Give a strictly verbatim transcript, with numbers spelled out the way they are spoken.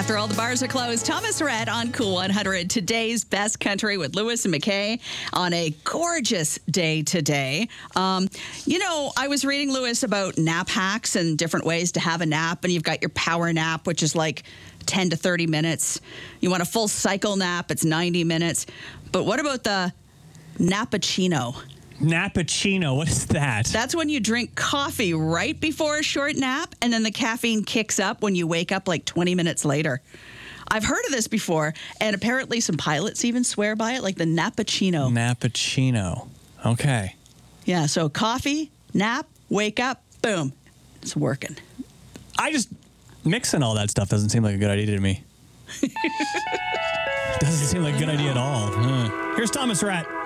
After all the bars are closed, Thomas Rhett on Cool one hundred. Today's best country with Lewis and McKay on a gorgeous day today. Um, you know, I was reading, Lewis, about nap hacks and different ways to have a nap. And you've got your power nap, which is like ten to thirty minutes. You want a full cycle nap, it's ninety minutes. But what about the nappuccino? Nappuccino, what is that? That's when you drink coffee right before a short nap, and then the caffeine kicks up when you wake up like twenty minutes later. I've heard of this before, and apparently some pilots even swear by it, like the nappuccino. Nappuccino. Okay. Yeah, so coffee, nap, wake up, boom, it's working. I just, mixing all that stuff doesn't seem like a good idea to me. Doesn't seem like a good idea at all. Huh. Here's Thomas Rhett.